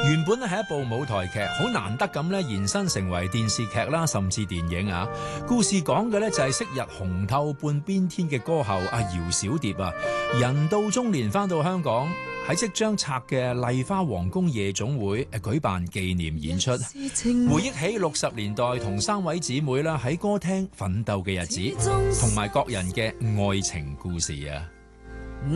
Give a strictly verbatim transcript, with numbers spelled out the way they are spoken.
原本咧係一部舞台劇，好難得咁咧延伸成為電視劇啦，甚至電影啊。故事講嘅咧就係昔日紅透半邊天嘅歌后阿姚小蝶啊，人到中年翻到香港，喺即將拆嘅麗花皇宮夜總會誒舉辦紀念演出，回憶起六十年代同三位姊妹啦喺歌廳奮鬥嘅日子，同埋各人嘅愛情故事啊。